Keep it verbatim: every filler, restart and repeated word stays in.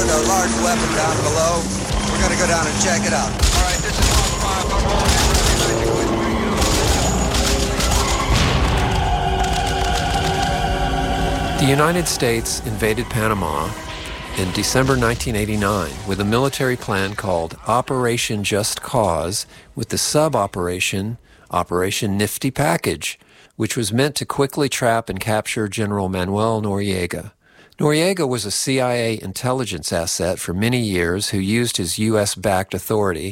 spotted a large weapon down below. We're going to go down and check it out. All right, this is Fox five. I'm rolling in. The United States invaded Panama in December nineteen eighty-nine with a military plan called Operation Just Cause, with the sub-operation Operation Nifty Package, which was meant to quickly trap and capture General Manuel Noriega. Noriega was a C I A intelligence asset for many years who used his U S-backed authority